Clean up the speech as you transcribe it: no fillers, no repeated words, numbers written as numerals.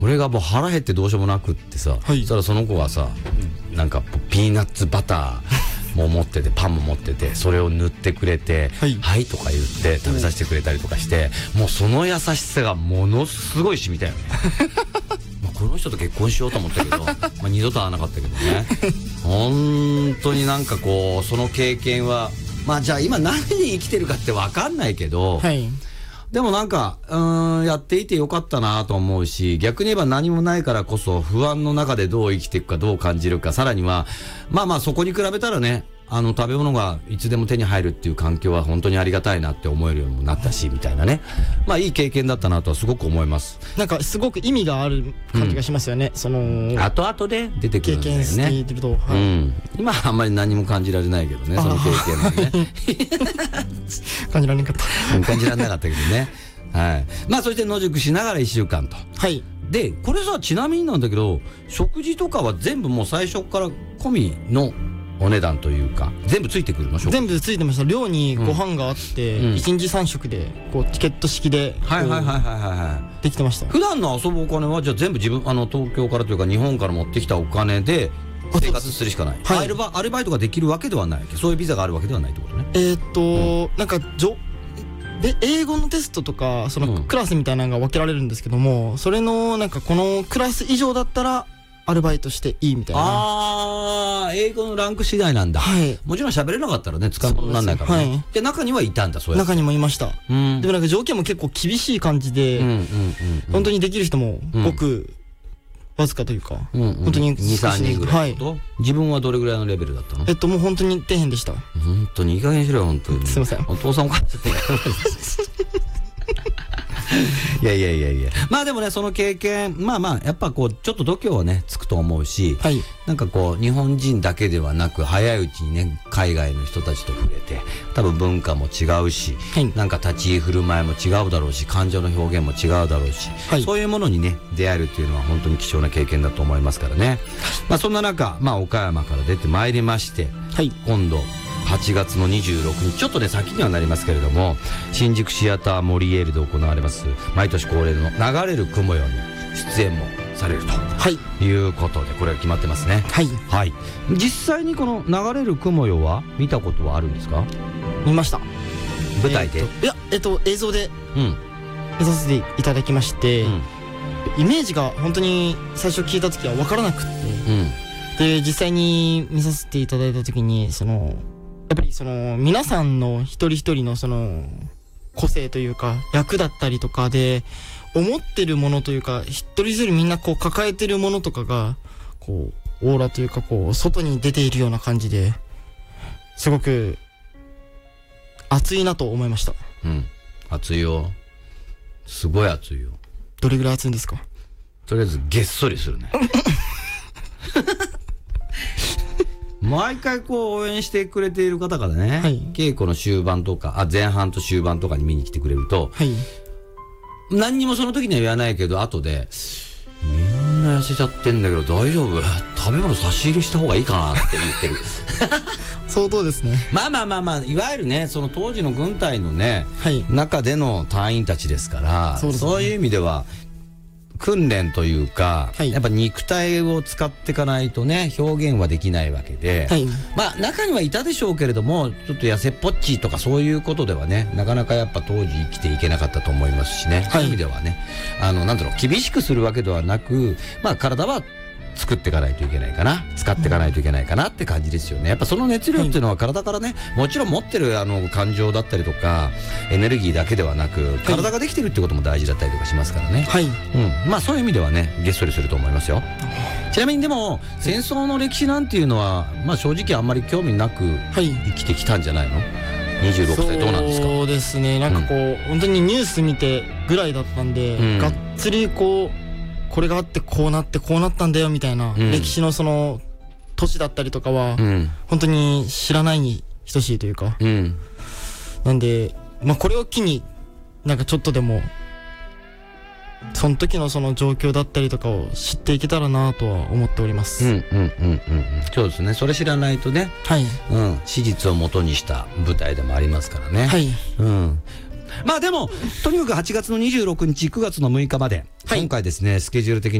俺がもう腹減ってどうしようもなくってさ、そしたらその子がさ、なんかピーナッツバターも持っててパンも持ってて、それを塗ってくれてはいとか言って食べさせてくれたりとかして、もうその優しさがものすごい染みたよね。この人と結婚しようと思ったけど、二度と会わなかったけどね。本当になんかこうその経験は、じゃあ今何に生きてるかって分かんないけど、でもなんかやっていてよかったなと思うし、逆に言えば何もないからこそ不安の中でどう生きていくか、どう感じるか、さらにはそこに比べたらね、食べ物がいつでも手に入るっていう環境は本当にありがたいなって思えるようにもなったし、みたいなね。いい経験だったなとはすごく思います。 なんかすごく意味がある感じがしますよね。その後々で出てくるんだよね。 経験していると、 今はあんまり何も感じられないけどね、その経験はね。 感じられなかった。 感じられなかったけどね。はい。そして野宿しながら1週間と。 はい。 で、これさ、ちなみになんだけど、食事とかは全部もう最初から込みのお値段というか、全部ついてくるの？ 全部ついてました。寮にご飯があって、1日3食で、チケット式で、できてました。 普段の遊ぶお金は、じゃあ全部自分、東京からというか日本から持ってきたお金で、生活するしかない。アルバイトができるわけではない。そういうビザがあるわけではないってことね。 なんか、で英語のテストとかそのクラスみたいなのが分けられるんですけども、それのなんかこのクラス以上だったらアルバイトしていいみたいな。 英語のランク次第なんだ。もちろん喋れなかったらね、使うことにならないからね。で、中にはいたんだ、そうやって。 中にもいました。でもなんか条件も結構厳しい感じで、本当にできる人もごくわずかというか、本当に 2、3人ぐらい。自分はどれぐらいのレベルだったの？ もう本当に底辺でした。 本当にいい加減にしろよ、本当に。 すいません。 お父さんお母さん。いや。でもね、その経験、やっぱこう、ちょっと度胸はね、つくと思うし、なんかこう、日本人だけではなく、早いうちにね、海外の人たちと触れて、多分文化も違うし、なんか立ち居振る舞いも違うだろうし、感情の表現も違うだろうし、そういうものにね、出会えるっていうのは本当に貴重な経験だと思いますからね。そんな中、岡山から出てまいりまして、今度、8月の26日、ちょっとね、先にはなりますけれども、新宿シアターモリエールで行われます、毎年恒例の流れる雲よに出演もされるということで、これが決まってますね。実際にこの流れる雲よは見たことはあるんですか？ 見ました。 舞台で？ いや、映像で見させていただきまして、イメージが本当に最初聞いた時は分からなくて、で、実際に見させていただいた時に、やっぱり皆さんの一人一人の個性というか役だったりとかで思ってるものというか、一人一人みんなこう抱えてるものとかがこうオーラというかこう外に出ているような感じで、すごく熱いなと思いました。 熱いよ。すごい熱いよ。 どれぐらい熱いんですか？ とりあえずげっそりするね。毎回こう応援してくれている方からね、稽古の終盤とか、前半と終盤とかに見に来てくれると、何にもその時には言わないけど、後で、みんな痩せちゃってんだけど大丈夫？食べ物差し入れした方がいいかなって言ってる。 相当ですね。 いわゆるね、その当時の軍隊のね、中での隊員たちですから、そういう意味では、訓練というか、やっぱ肉体を使っていかないとね、表現はできないわけで、中にはいたでしょうけれども、ちょっと痩せっぽっちとかそういうことではね、なかなかやっぱ当時生きていけなかったと思いますしね、そういう意味ではね、厳しくするわけではなく、体は作っていかないといけないかな、使っていかないといけないかなって感じですよね。やっぱその熱量っていうのは体からね、もちろん持ってる感情だったりとかエネルギーだけではなく、体ができてるってことも大事だったりとかしますからね。そういう意味ではね、げっそりすると思いますよ。ちなみにでも戦争の歴史なんていうのは正直あんまり興味なく生きてきたんじゃないの？26歳どうなんですか？ そうですね、なんかこう、本当にニュース見てぐらいだったんで、がっつりこれがあってこうなってこうなったんだよみたいな、歴史のその都市だったりとかは、本当に知らないに等しいというか、なんでこれを機になんかちょっとでもその時のその状況だったりとかを知っていけたらなとは思っております。 そうですね。それ知らないとね、史実を元にした舞台でもありますからね。 まあでも、とにかく8月の26日、9月の6日まで、今回ですね、スケジュール的に